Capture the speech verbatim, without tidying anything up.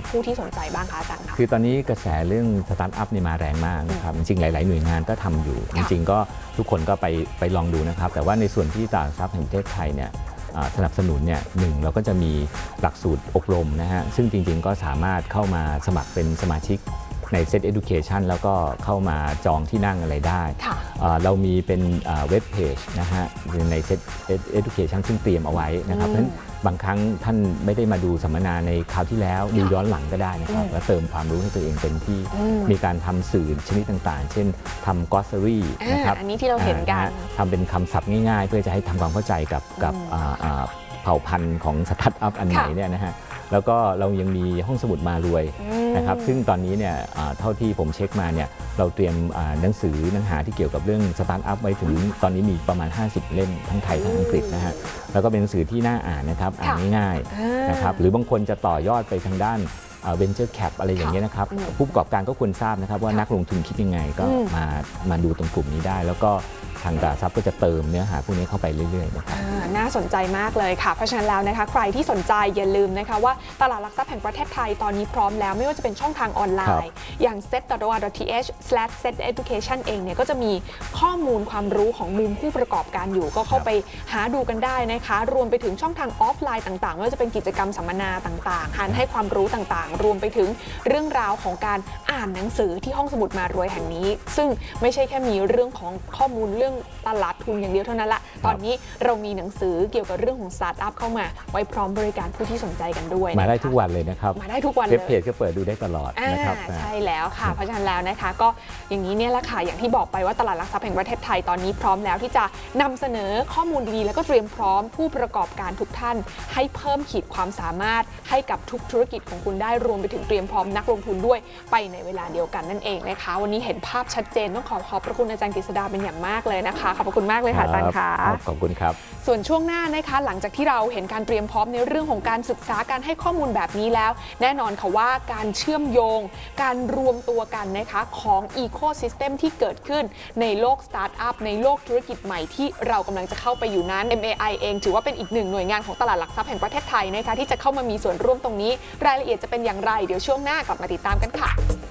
ผู้ที่สนใจบ้างคะอาจารย์คะคือตอนนี้กระแสเรื่องสตาร์ทอัพนี่มาแรงมากนะครับจริงๆหลายๆหน่วยงานก็ทำอยู่จริงๆก็ทุกคนก็ไปไปลองดูนะครับแต่ว่าในส่วนที่ตลาดหลักทรัพย์แห่งประเทศไทยเนี่ยสนับสนุนเนี่ยหนึ่งเราก็จะมีหลักสูตรอบรมนะฮะซึ่งจริงๆก็สามารถเข้ามาสมัครเป็นสมาชิกใน Set Education แล้วก็เข้ามาจองที่นั่งอะไรได้เรามีเป็นเว็บเพจนะฮะใน Set Education ซึ่งเตรียมเอาไว้นะครับเพราะฉะนั้นบางครั้งท่านไม่ได้มาดูสัมมนาในคราวที่แล้วดูย้อนหลังก็ได้นะครับแล้วเติมความรู้ให้ตัวเองเต็มที่มีการทำสื่อชนิดต่างๆเช่นทำ glossary นะครับอันนี้ที่เราเห็นกันทำเป็นคำศัพท์ง่ายๆเพื่อจะให้ทำความเข้าใจกับกับเผ่าพันธุ์ของสตาร์ทอัพอันไหนเนี่ยนะฮะแล้วก็เรายังมีห้องสมุดมารวยนะครับซึ่งตอนนี้เนี่ยเท่าที่ผมเช็คมาเนี่ยเราเตรียมหนังสือเนื้อหาที่เกี่ยวกับเรื่องสตาร์ทอัพไว้ถึงตอนนี้มีประมาณห้าสิบเล่มทั้งไทยทั้งอังกฤษนะฮะแล้วก็เป็นหนังสือที่น่าอ่านนะครับอ่านง่ายๆนะครับหรือบางคนจะต่อยอดไปทางด้านventure cap อะไรอย่างเงี้ยนะครับผู้ประกอบการก็ควรทราบนะครับว่านักลงทุนคิดยังไงก็มามาดูตรงกลุ่มนี้ได้แล้วก็ทางตลาดทรัพย์ก็จะเติมเนื้อหาพวกนี้เข้าไปเรื่อยๆนะครับน่าสนใจมากเลยค่ะเพราะฉะนั้นแล้วนะคะใครที่สนใจอย่าลืมนะคะว่าตลาดหลักทรัพย์แห่งประเทศไทยตอนนี้พร้อมแล้วไม่ว่าจะเป็นช่องทางออนไลน์อย่าง เซ็ต ดอท โอ อาร์ ดอท ที เอช สแลช เซ็ต เอดูเคชัน เองเนี่ยก็จะมีข้อมูลความรู้ของมุมผู้ประกอบการอยู่ก็เข้าไปหาดูกันได้นะคะรวมไปถึงช่องทางออฟไลน์ต่างๆไม่ว่าจะเป็นกิจกรรมสัมมนาต่างๆการให้ความรู้ต่างๆรวมไปถึงเรื่องราวของการอ่านหนังสือที่ห้องสมุดมารวยแห่งนี้ซึ่งไม่ใช่แค่มีเรื่องของข้อมูลเรื่องตลาดทุนอย่างเดียวเท่านั้นละตอนนี้เรามีหนังสือเกี่ยวกับเรื่องของสตาร์ทอัพเข้ามาไว้พร้อมบริการผู้ที่สนใจกันด้วยมาได้ทุกวันเลยนะครับมาได้ทุกวันเลยเว็บเพจก็เปิดดูได้ตลอดนะครับใช่แล้วค่ะเพราะฉะนั้นแล้วนะคะก็อย่างนี้เนี่ยแหละค่ะอย่างที่บอกไปว่าตลาดหลักทรัพย์แห่งประเทศไทยตอนนี้พร้อมแล้วที่จะนำเสนอข้อมูลดีๆแล้วก็เตรียมพร้อมผู้ประกอบการทุกท่านให้เพิ่มขีดความสามารถให้กับทุกธุรกิจของคุณได้รวมไปถึงเตรียมพร้อมนักลงทุนด้วยไปในเวลาเดียวกันนั่นเองนะคะวันนี้เห็นภาพชัดเจนต้องขอขอบพระคุณอาจารย์กฤษดาเป็นอย่างมากเลยนะคะขอบพระคุณมากเลยค่ะอาจารย์ค่ะขอบคุณครับส่วนช่วงหน้านะคะหลังจากที่เราเห็นการเตรียมพร้อมในเรื่องของการศึกษาการให้ข้อมูลแบบนี้แล้วแน่นอนค่ะว่าการเชื่อมโยงการรวมตัวกันนะคะของอีโคซิสเต็มที่เกิดขึ้นในโลกสตาร์ทอัพในโลกธุรกิจใหม่ที่เรากำลังจะเข้าไปอยู่นั้น เอ็ม เอ ไอ เองถือว่าเป็นอีกหนึ่งหน่วยงานของตลาดหลักทรัพย์แห่งประเทศไทยนะคะที่จะเข้ามามีส่วนร่วมตรงนี้รายละเอียดจะเป็นอย่างไรเดี๋ยวช่วงหน้ากลับมาติดตามกันค่ะ